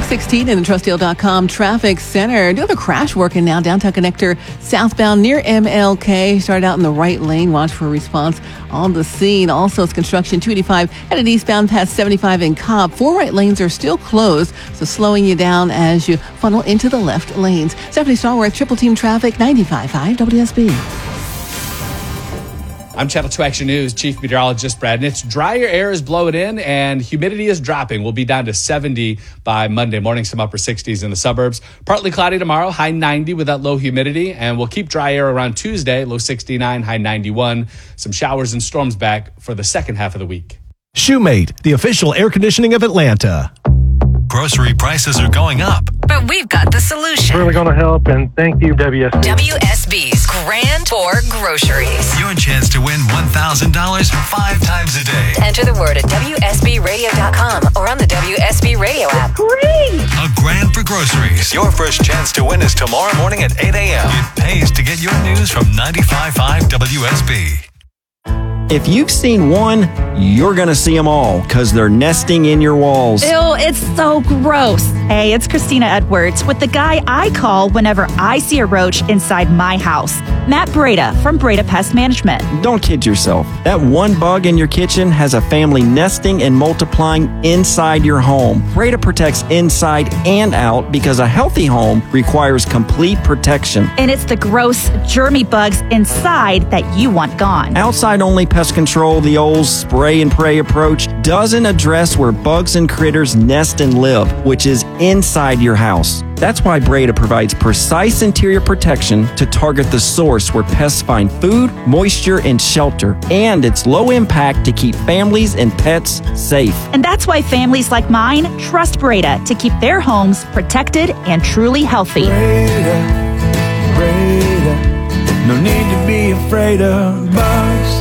6:16 in the TrustDeal.com traffic center. Do have a crash working now. Downtown connector southbound near MLK. Started out in the right lane. Watch for a response on the scene. Also, it's construction 285 headed eastbound past 75 in Cobb. 4 right lanes are still closed, so slowing you down as you funnel into the left lanes. Stephanie Stallworth, Triple Team Traffic, 95.5 WSB. I'm Channel 2 Action News Chief Meteorologist Brad Nitz. Drier air is blowing in and humidity is dropping. We'll be down to 70 by Monday morning, some upper 60s in the suburbs. Partly cloudy tomorrow, high 90 with that low humidity. And we'll keep dry air around Tuesday, low 69, high 91. Some showers and storms back for the second half of the week. Shoemate, the official air conditioning of Atlanta. Grocery prices are going up, but we've got the solution. Really going to help, and thank you, WSB. WSB's Grand Tour Groceries. Your chance to win $1,000 5 times a day. Enter the word at WSBradio.com or on the WSB Radio app. Great! A grand for groceries. Your first chance to win is tomorrow morning at 8 a.m. It pays to get your news from 95.5 WSB. If you've seen one, you're going to see them all because they're nesting in your walls. Ew, it's so gross. Hey, it's Christina Edwards with the guy I call whenever I see a roach inside my house. Matt Breda from Breda Pest Management. Don't kid yourself. That one bug in your kitchen has a family nesting and multiplying inside your home. Breda protects inside and out because a healthy home requires complete protection. And it's the gross, germy bugs inside that you want gone. Outside-only pest control, the old spray and pray approach, doesn't address where bugs and critters nest and live, which is inside your house. That's why Breda provides precise interior protection to target the source where pests find food, moisture, and shelter. And it's low impact to keep families and pets safe. And that's why families like mine trust Breda to keep their homes protected and truly healthy. Breda, no need to be afraid of bugs.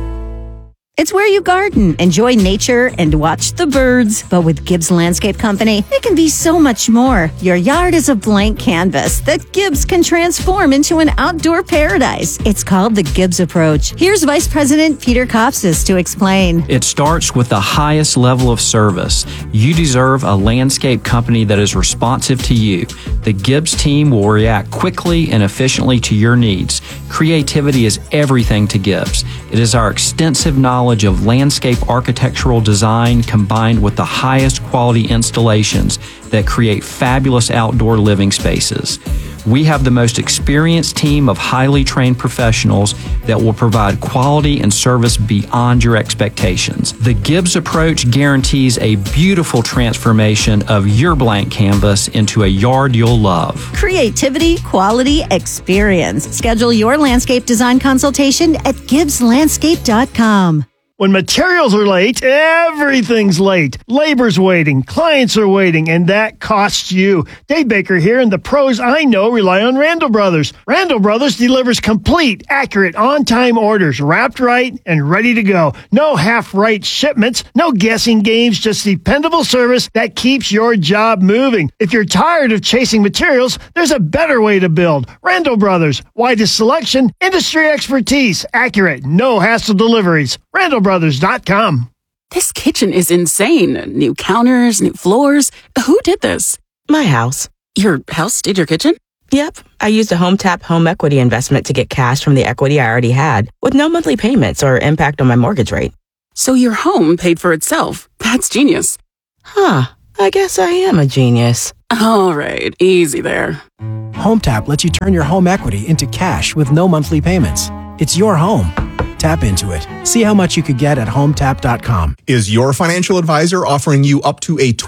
It's where you garden, enjoy nature, and watch the birds. But with Gibbs Landscape Company, it can be so much more. Your yard is a blank canvas that Gibbs can transform into an outdoor paradise. It's called the Gibbs Approach. Here's Vice President Peter Kopsis to explain. It starts with the highest level of service. You deserve a landscape company that is responsive to you. The Gibbs team will react quickly and efficiently to your needs. Creativity is everything to Gibbs. It is our extensive knowledge of landscape architectural design combined with the highest quality installations that create fabulous outdoor living spaces. We have the most experienced team of highly trained professionals that will provide quality and service beyond your expectations. The Gibbs Approach guarantees a beautiful transformation of your blank canvas into a yard you'll love. Creativity, quality, experience. Schedule your landscape design consultation at GibbsLandscape.com. When materials are late, everything's late. Labor's waiting, clients are waiting, and that costs you. Dave Baker here, and the pros I know rely on Randall Brothers. Randall Brothers delivers complete, accurate, on-time orders, wrapped right and ready to go. No half-right shipments, no guessing games, just dependable service that keeps your job moving. If you're tired of chasing materials, there's a better way to build. Randall Brothers, widest selection, industry expertise, accurate, no hassle deliveries. RandallBrothers.com. This kitchen is insane. New counters, new floors. Who did this? My house. Your house did your kitchen? Yep. I used a HomeTap home equity investment to get cash from the equity I already had with no monthly payments or impact on my mortgage rate. So your home paid for itself. That's genius. Huh. I guess I am a genius. All right. Easy there. HomeTap lets you turn your home equity into cash with no monthly payments. It's your home. Tap into it. See how much you could get at HomeTap.com. Is your financial advisor offering you up to a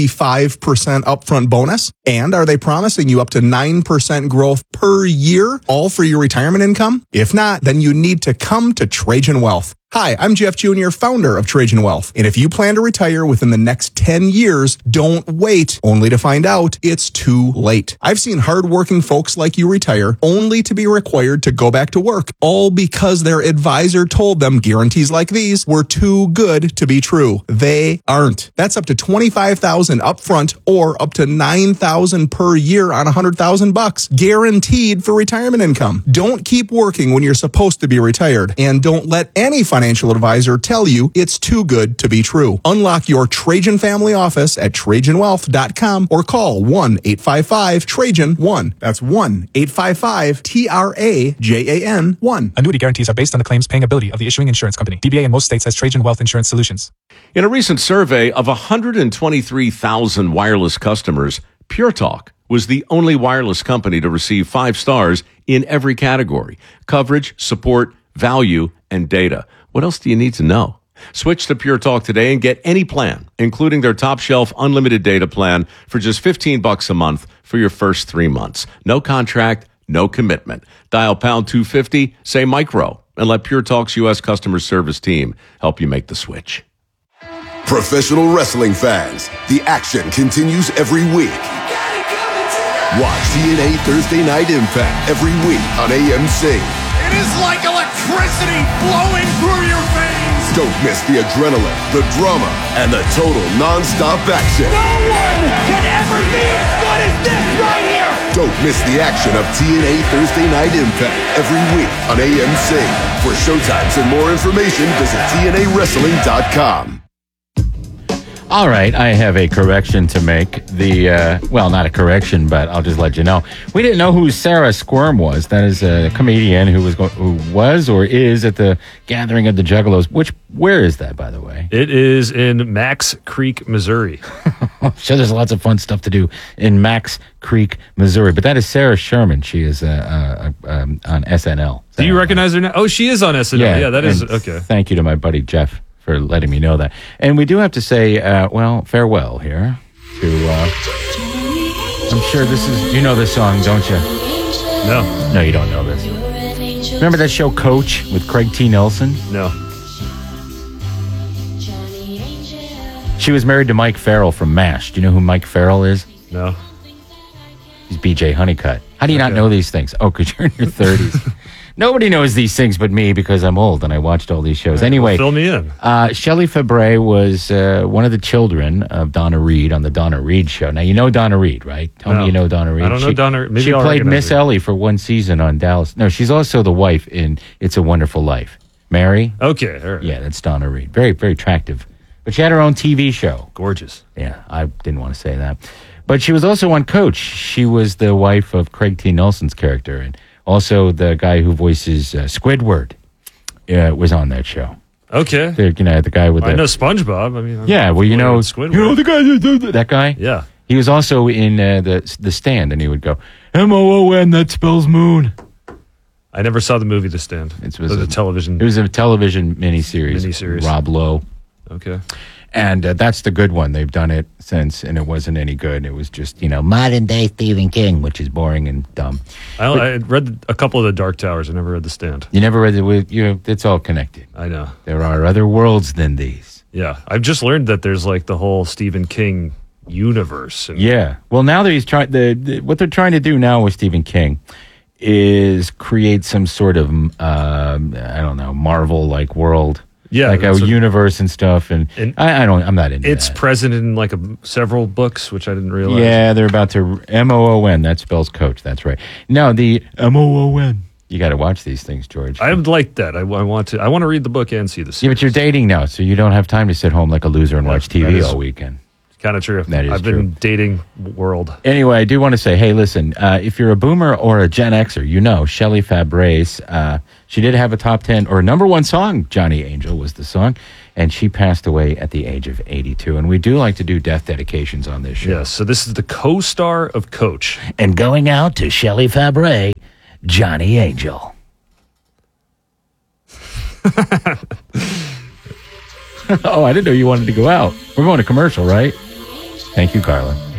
25% upfront bonus? And are they promising you up to 9% growth per year, all for your retirement income? If not, then you need to come to Trajan Wealth. Hi, I'm Jeff Jr., founder of Trajan Wealth. And if you plan to retire within the next 10 years, don't wait only to find out it's too late. I've seen hardworking folks like you retire only to be required to go back to work, all because their advisor told them guarantees like these were too good to be true. They aren't. That's up to $25,000 upfront or up to $9,000 per year on $100,000 guaranteed for retirement income. Don't keep working when you're supposed to be retired, and don't let any financial financial advisor tell you it's too good to be true. Unlock your Trajan family office at TrajanWealth.com or call 1-855-TRAJAN-1. That's 1-855-TRAJAN-1. Annuity guarantees are based on the claims paying ability of the issuing insurance company. DBA in most states has Trajan Wealth Insurance Solutions. In a recent survey of 123,000 wireless customers, Pure Talk was the only wireless company to receive 5 stars in every category: coverage, support, value, and data. What else do you need to know? Switch to Pure Talk today and get any plan, including their top shelf unlimited data plan for just $15 a month for your first 3 months. No contract, no commitment. Dial pound 250, say micro, and let Pure Talk's U.S. customer service team help you make the switch. Professional wrestling fans, the action continues every week. Watch TNA Thursday Night Impact every week on AMC. It is like electricity flowing through your veins. Don't miss the adrenaline, the drama, and the total non-stop action. No one can ever be as good as this right here. Don't miss the action of TNA Thursday Night Impact every week on AMC. For showtimes and more information, visit TNAWrestling.com. All right, I have a correction to make. Well, not a correction, but I'll just let you know. We didn't know who Sarah Squirm was. That is a comedian who was or is at the gathering of the Juggalos. Where is that, by the way? It is in Max Creek, Missouri. So there's lots of fun stuff to do in Max Creek, Missouri. But that is Sarah Sherman. She is on SNL. Do you recognize her now? Oh, she is on SNL. Yeah, that is okay. Thank you to my buddy Jeff for letting me know that. And we do have to say, farewell here to, I'm sure this is, you know this song, don't you? No. No, you don't know this. Remember that show Coach with Craig T. Nelson? No. She was married to Mike Farrell from MASH. Do you know who Mike Farrell is? No. He's BJ Honeycutt. How do you not know these things? Oh, because you're in your 30s. Nobody knows these things but me because I'm old and I watched all these shows. Anyway, fill me in. Shelley Fabre was one of the children of Donna Reed on the Donna Reed Show. Now, you know Donna Reed, right? Tell me you know Donna Reed. I don't know Donna. Maybe she played Miss Ellie for one season on Dallas. No, she's also the wife in It's a Wonderful Life. Mary? Okay. All right. Yeah, that's Donna Reed. Very, very attractive. But she had her own TV show. Gorgeous. Yeah, I didn't want to say that. But she was also on Coach. She was the wife of Craig T. Nelson's character, and also the guy who voices Squidward was on that show. Okay. The guy with I know SpongeBob. I mean, Squidward. The guy, that guy? Yeah. He was also in the Stand, and he would go, M-O-O-N, that spells moon. I never saw the movie The Stand. It was a television. It was a television miniseries. Rob Lowe. Okay. And that's the good one. They've done it since, and it wasn't any good. It was just, modern day Stephen King, which is boring and dumb. I read a couple of the Dark Towers. I never read The Stand. You never read it's all connected. I know. There are other worlds than these. Yeah. I've just learned that there's like the whole Stephen King universe. Yeah. Well, now that he's trying, what they're trying to do now with Stephen King is create some sort of, Marvel-like world. Yeah, like a universe and stuff, and I'm not into It's that. present in like several books, which I didn't realize. Yeah, they're about to M-O-O-N. That spells Coach. That's right. No, the M-O-O-N. You got to watch these things, George. I like that. I want to read the book and see the series. Yeah, but you're dating now, so you don't have time to sit home like a loser and watch TV all weekend. Kind of true. That is I've been dating world. Anyway, I do want to say, hey, listen, if you're a boomer or a Gen Xer, Shelley Fabre's, she did have a top 10 or number one song. Johnny Angel was the song, and she passed away at the age of 82. And we do like to do death dedications on this show. Yes, so this is the co-star of Coach. And going out to Shelley Fabre, Johnny Angel. Oh, I didn't know you wanted to go out. We're going to commercial, right? Thank you, Carla.